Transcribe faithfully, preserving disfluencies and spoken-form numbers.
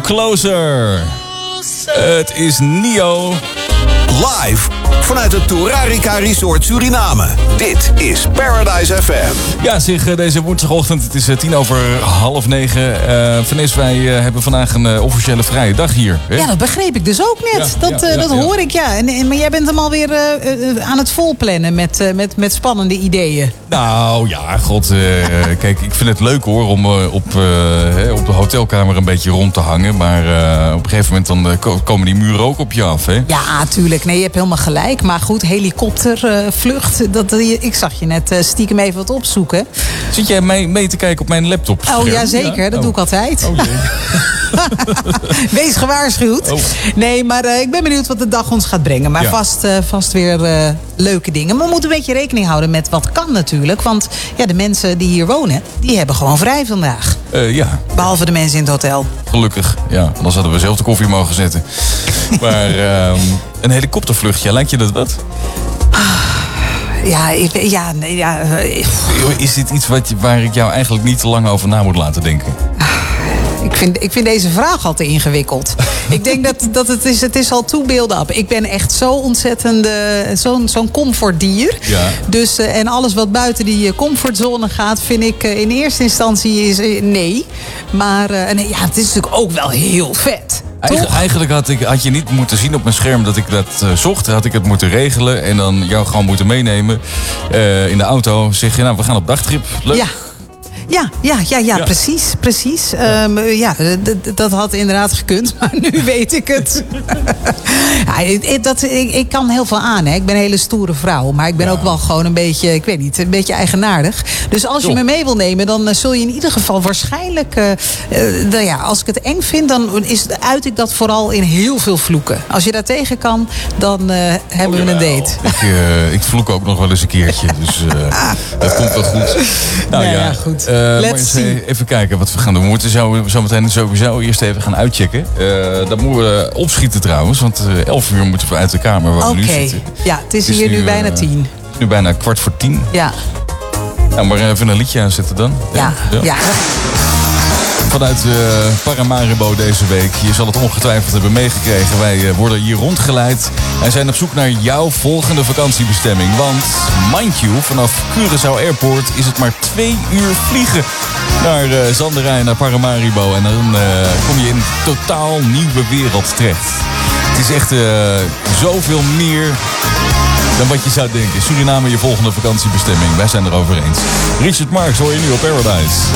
Closer. Het is Nio. Live vanuit het Turarica Resort Suriname. Dit is Paradise F M. Ja, zeg, deze woensdagochtend. Het is tien over half negen. Uh, Vanessa, wij uh, hebben vandaag een uh, officiële vrije dag hier. Hè? Ja, dat begreep ik dus ook net. Ja, dat ja, uh, ja, dat ja. hoor ik, ja. En, en, maar jij bent hem alweer uh, uh, aan het volplannen met, uh, met, met spannende ideeën. Nou ja, god. Uh, kijk, ik vind het leuk hoor om uh, op, uh, op de hotelkamer een beetje rond te hangen. Maar uh, op een gegeven moment dan uh, komen die muren ook op je af, hè? Ja, tuurlijk. Nee, je hebt helemaal gelijk. Maar goed, helikoptervlucht. Uh, dat, uh, ik zag je net uh, stiekem even wat opzoeken. Zit jij mee, mee te kijken op mijn laptop? Oh ja, zeker. Ja? Dat oh. doe ik altijd. Oh, Wees gewaarschuwd. Oh. Nee, maar uh, ik ben benieuwd wat de dag ons gaat brengen. Maar ja. vast, uh, vast weer uh, leuke dingen. Maar we moeten een beetje rekening houden met wat kan natuurlijk. Want ja, de mensen die hier wonen, die hebben gewoon vrij vandaag. Uh, ja. Behalve de mensen in het hotel. Gelukkig, ja. Anders hadden we zelf de koffie mogen zetten. Maar uh, een helikoptervluchtje, lijkt je dat wat? Ja, ik, ja, nee, ja. Is dit iets wat, waar ik jou eigenlijk niet te lang over na moet laten denken? Ik vind, ik vind deze vraag al te ingewikkeld. Ik denk dat, dat het is, het is al too build up. Ik ben echt zo ontzettend zo'n zo'n comfortdier. Ja. Dus, uh, en alles wat buiten die comfortzone gaat, vind ik uh, in eerste instantie is uh, nee. Maar uh, nee, ja, het is natuurlijk ook wel heel vet. Eigen, eigenlijk had, ik, had je niet moeten zien op mijn scherm dat ik dat uh, zocht. Had ik het moeten regelen en dan jou gewoon moeten meenemen uh, in de auto. Zeg je, nou, we gaan op dagtrip. Leuk. Ja. Ja, ja, ja, ja, ja, precies, precies. Ja, um, ja d- dat had inderdaad gekund, maar nu weet ik het. ja, dat, ik, ik kan heel veel aan, hè. Ik ben een hele stoere vrouw, maar ik ben ja. ook wel gewoon een beetje, ik weet niet, een beetje eigenaardig. Dus als je jo. me mee wil nemen, dan uh, zul je in ieder geval waarschijnlijk, uh, uh, nou ja, als ik het eng vind, dan is, uit ik dat vooral in heel veel vloeken. Als je daar tegen kan, dan uh, hebben oh, we een date. Ik, uh, ik vloek ook nog wel eens een keertje, dus uh, dat komt wel goed. Nou nee, ja, ja, goed. Uh, Let's see. Even kijken wat we gaan doen. We moeten zo, zo meteen sowieso eerst even gaan uitchecken. Uh, dan moeten we opschieten trouwens. Want uh, elf uur moeten we uit de kamer waar okay. we nu zitten. Ja, het is, het is hier nu, nu bijna tien. Het is nu bijna kwart voor tien. Ja. Nou, maar even een liedje aanzetten dan. Ja, ja. ja. Vanuit uh, Paramaribo deze week. Je zal het ongetwijfeld hebben meegekregen. Wij uh, worden hier rondgeleid en zijn op zoek naar jouw volgende vakantiebestemming. Want, mind you, vanaf Curaçao Airport is het maar twee uur vliegen naar uh, Zanderij, naar Paramaribo. En dan uh, kom je in een totaal nieuwe wereld terecht. Het is echt uh, zoveel meer dan wat je zou denken. Suriname, je volgende vakantiebestemming. Wij zijn erover eens. Richard Marx hoor je nu op Paradise.